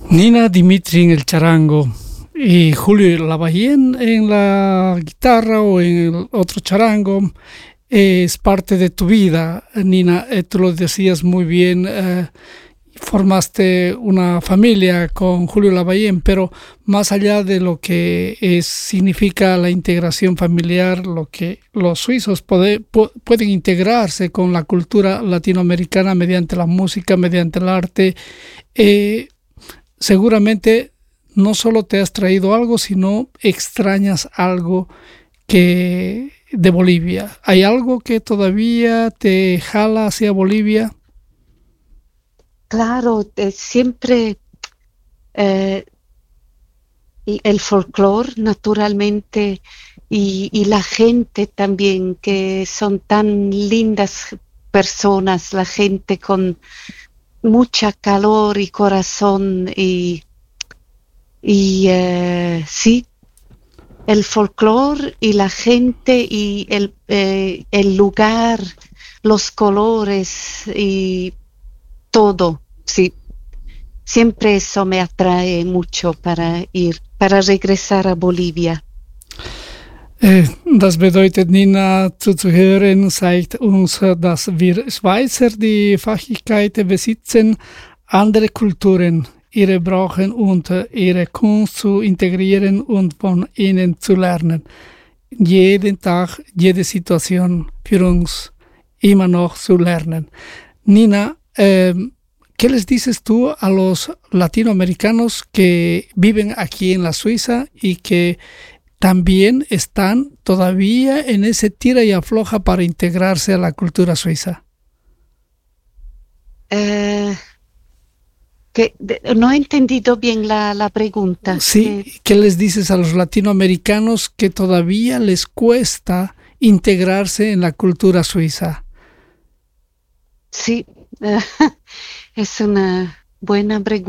Nina Dimitri en el charango y Julio Lavallén en la guitarra o en el otro charango es parte de tu vida, Nina. Tú lo decías muy bien, formaste una familia con Julio Lavallén, pero más allá de lo que significa la integración familiar, lo que los suizos pueden integrarse con la cultura latinoamericana mediante la música, mediante el arte, seguramente no solo te has traído algo, sino extrañas algo que de Bolivia. ¿Hay algo que todavía te jala hacia Bolivia? Claro, siempre eh, el folclore, naturalmente, y la gente también, que son tan lindas personas, la gente con mucha calor y corazón, y sí, el folclore y la gente y el lugar, los colores y todo, sí. Siempre eso me atrae mucho para regresar a Bolivia. Das bedeutet, Nina, zuzuhören zeigt uns, dass wir Schweizer die Fähigkeit besitzen, andere Kulturen, ihre Brauchen und ihre Kunst zu integrieren und von ihnen zu lernen. Jeden Tag, jede Situation für uns immer noch zu lernen. Nina, ¿qué les dices tú a los latinoamericanos que viven aquí en la Suiza y que también están todavía en ese tira y afloja para integrarse a la cultura suiza? No he entendido bien la pregunta. Sí, ¿qué les dices a los latinoamericanos que todavía les cuesta integrarse en la cultura suiza? Sí, es una buena pregunta.